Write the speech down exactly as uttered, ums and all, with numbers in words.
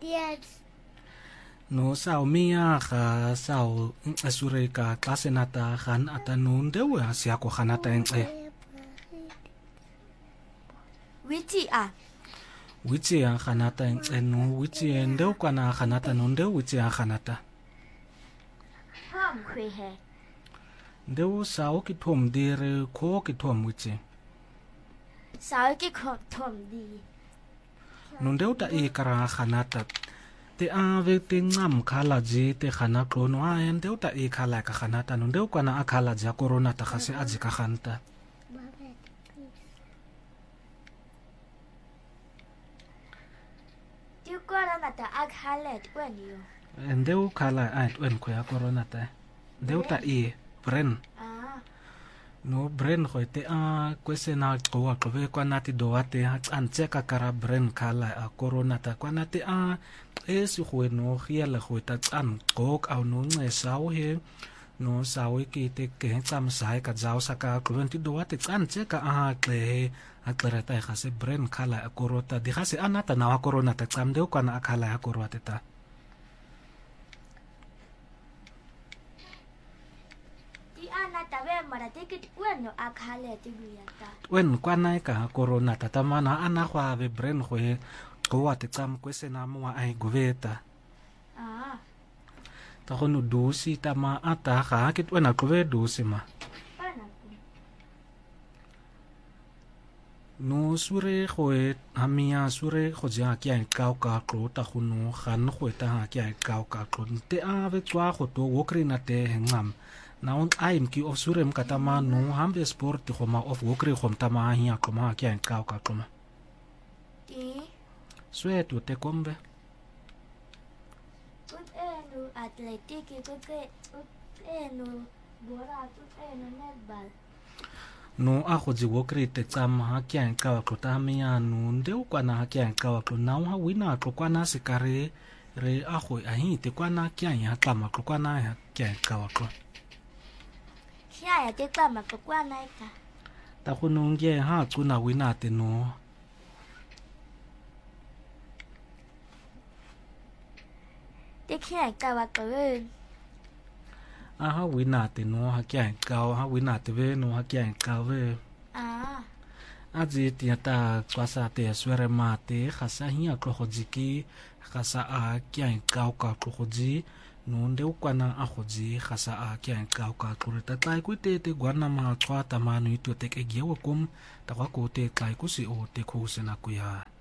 Yes. No sao mia ga sao asureka klase nata gan atanun dewe hasia ko ganata enxe. Witi a. Witi a ganata enxe no witi endeu kana ganata nonde witi a ganata. Ham kwe he. Deu sao ki tom dire ko ki tom witi. Sao ki ko tom di. Nondeu ta e kara ganata. Te ave te ngam kala je te khana klono a endeu ta e kala ka ganata nondeu kana akala ja corona ta khase aji ka khanta. Tu corona ta akhalet wen yo. Endeu kala ait wen ko ya corona ta. Deu ta e bren. Ah. No bren ko te a kwese na ko wa ko ve kwa nati do ate an cheka kara bren kala a corona ta kwa nati a esi go no hiela go ta an kok au no nge sao he no sao ki te ke tsam sai ka jao sa ka ko nti do ate an cheka a tle a tle ta ga se bren kala a corona di ga se anata na wa corona ta tsam de kwa na kala a corona ta. Wen kwa nai ka corona ta tamana ana kwa ve bren go e go ate tsam kwese na mo ai goveta. Ah. Ta go no dosi ta ma ata ga ke wena go ve dosi ma. No sure go e hamia sure go ja ke ai ka ka tlo ta go no gan go ta ke ai ka ka tlo te a ve tswa go to wo krina te ngam. Na on aim ki of surem katama no hambe sport go ma of wokri gom tama hi akoma ki an ka ka koma. Ti. Swetu te kombe. Ut enu atletik ko ke ut enu bora ut enu netball. No a go ji wokri te tsama ha ki an ka ka ta mi anu ndeu kwa na ki an ka ka na ha wina ko kwa na sikare re a go a hi te kwa na ki an ya tama ko kwa na ya ki an ka ka. Ya te kama ko kwa na ka. Ta go no nge ha tsuna wina te no. Te kia ka wa ko. A ha wina te no ha ki an ka ha wina te ve no ha ki an ka ve. Ah. Aji tia ta kwasa te swere mate khasa hiya krohojiki khasa a kya ka ka krohoji no nde ukwana a khoji khasa a kya ka ka kureta tai ku te te gwana ma tswa ta manu itu te ke gewo kum ta kwa ko te kai ku si o te khu sena ku ya.